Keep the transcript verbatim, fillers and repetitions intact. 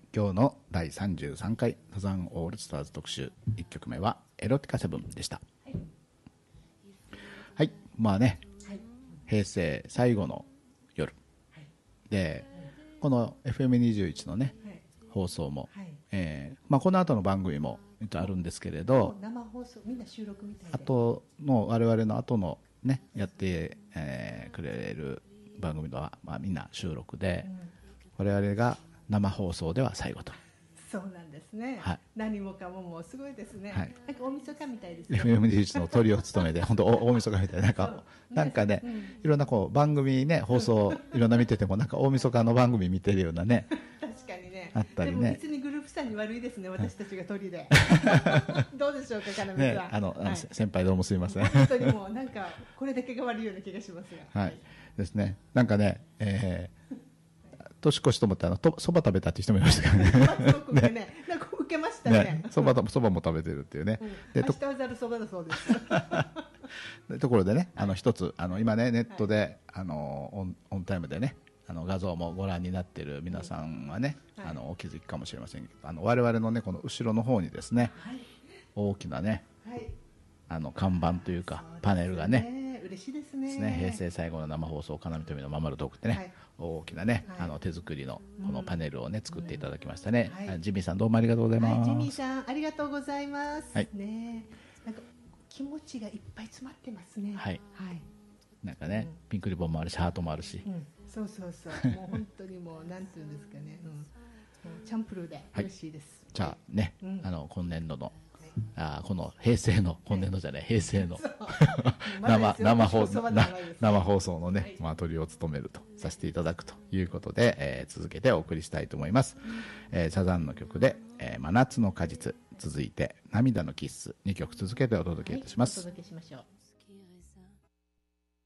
今日のだいさんじゅうさんかいサザンオールスターズ特集、いっきょくめはエロティカセブンでした。はい、はい、まあね、はい、平成最後の夜、はい、で、この エフエムにじゅういち のね、はい、放送も、はい、えーまあ、この後の番組もあるんですけれど、 生放送みんな収録みたいで、 後の我々の後のねやって、えー、くれる番組は、まあ、みんな収録で、うん、我々が生放送では最後と。 そうなんですね、はい、何もかももうすごいですね、はい、なんか大晦日みたいですね。 エフエムにじゅういち のトリを務めて本当大晦日みたいな、なんかなんかね、うん、いろんなこう番組ね、放送いろんな見ててもなんか大晦日の番組見てるようなね確かにね、 あったりね。 でも別にグループさんに悪いですね、私たちが鳥でどうでしょうか、金光さん、 ね、あの、はい、先輩どうもすいません、 本当にもうなんかこれだけが悪いような気がしますが、 はい、ですね。なんかね、えー年越しと思ってあのとそば食べたって人もいましたからね。 ね、なんか受けましたね。 そばそばも食べてるっていうね。 うん、で明日はざるそばだそうです。 でところでね、あの一つあの今ねネットで、はい、あのオンオンタイムでね、あの画像もご覧になっている皆さんはね、はい、あのお気づきかもしれませんけど、あの我々のねこの後ろの方にですね、はい、大きなね、はい、あの看板というかパネルがね。 嬉しいですね。 ですね、平成最後の生放送金見富のままるトークってね、はい、大きなね、はい、あの手作りのこのパネルをね、うん、作っていただきましたね、はい、ジミーさんどうもありがとうございます、 はい、ジミーさんありがとうございます、はい、ね、なんか気持ちがいっぱい詰まってますね。 はい、 はい、 なんかね、うん、ピンクリボンもあるしハートもあるし、うん、 そうそうそうもう本当にもうなんていうんですかね、うん、もうチャンプルーで嬉しいです、 はい、じゃあね、うん、あの今年度のあこの平成の今年度じゃない、平成の生生放送生放送のね、はい、まあトリを務めるとさせていただくということで、えー、続けてお送りしたいと思います、うん、えー、サザンの曲で、えー、真夏の果実、続いて涙のキッス、にきょく続けてお届けいたします、 はい、お届けしましょう。